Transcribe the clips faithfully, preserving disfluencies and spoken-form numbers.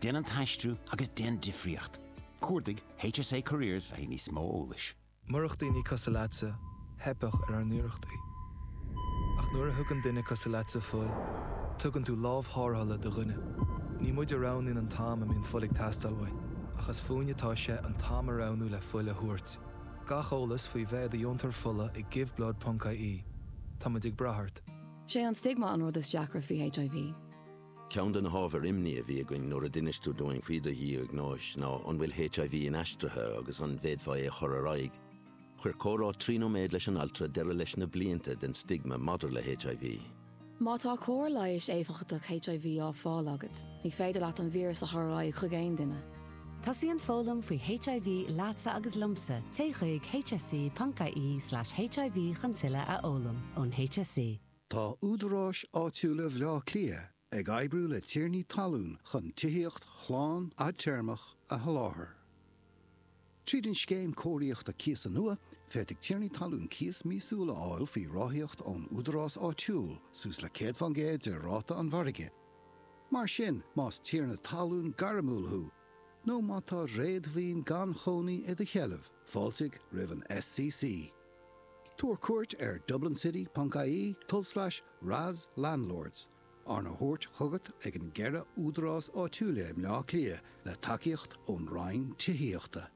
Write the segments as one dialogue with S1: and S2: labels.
S1: den an taistrú agus den difriocht. Cuardaigh H S A Careers a ní smó ólais.
S2: Murach daoine cosalaatsa, hebach ar an nuirechtaí. Ach nuair a thugann duine cosalaatsa fuil, tugann tú lámh thárthala do ghine. Ní muid a rán in an tám a mín fulig tastalhain, achas fúinetá sé an tám a ránú le fuil a thuairt. Gach ólas faoi bheith a diontar fulla i giveblood dot I E. Tá muid ag brathart.
S3: Sé an stigma an rud is deacra faoi H I V.
S4: Ceann den hábhar imní a bhí going nuair a duinistú doing faoide hí ag náis ná an bhfuil H I V in aistrithe agus an bhéadmhaid é chur araig. Chuir córá trínoméid leis an altra deire leis na blianta den stigma madidir le H I V.
S3: Má tá cór leiis éifeachtach H I V á fáil agat, ní féidir leat an vírus a churaigh chugéin duine.
S5: Tasíonn fólam faoi H I V lása agus lumsa téigh hsc.ie slash HIV chuntuile a ólam ón H S C.
S6: Tá údaráis áitiúla bhleá clia ag oibriú le tíornaí talún chun tithíocht chláán a teirmach a haláthair. Tríd an scéim cóiríocht a cíos an nua, féidigh tíornaí talún cíos mísúla áil faoi ráthíocht ón údarás áitiúil sús le céad fan géad de ráta an bharige. Mar sin más tíorna talún garamúlthú, nó má tá réadmhíon gan chonaí i do chealamh, fáilsigh roimh an S C C. Tuair cuairt ar dublin city dot I E tull slash Ras Landlords. Arna thuairt chugat ag an gceithre údarás áitiúla im leá clia le takeíocht ón rainn tithíochta.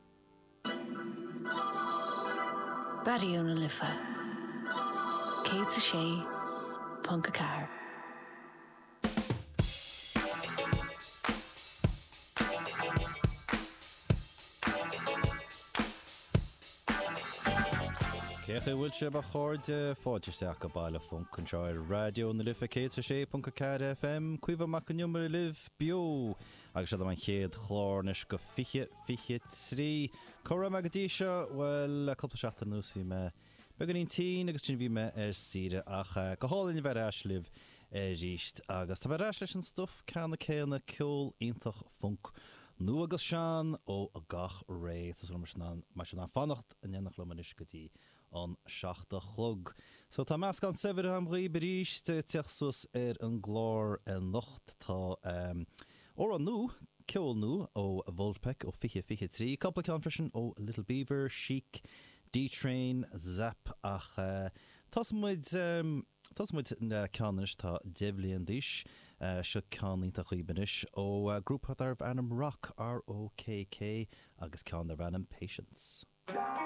S7: Barúna lifa. Céad sa sé, punca car.
S8: Cécha bhfuil se ba chóirde fáidirteach go baile fun controir radio na lifa céad sa sé punca car F M cuimh amach an numar liv bio agus siad am an chéad chlárnis go fiche fiche trí chora me go dtí seo bhfuil coppla seachta nús bhí me beganín tí agus sin bhí me ar sire ach go hálinn bheith eis liv ríist agus tá bheith eis leis an stuff ceanna céanna ceol iontach funk nu agus sean ó a gach ré Tás mar sin an fannacht a nnéannach lomanis go dtí an seachta chlog. So tá meas gan sefir am rí beríist teachsus ar an glár an nocht tá um, ó an nu ceol nu ó Volpec ó fiche fiche trí coppla ceann freisin ó Little Beaver, Chic, D-Train, Zap ach uh, tás muid um, Tás muid na ceannis tá deblion díis uh, se ceanínta chuibanis ó uh, grúpa arb anam rock R O K K agus ceann ar anam Patience.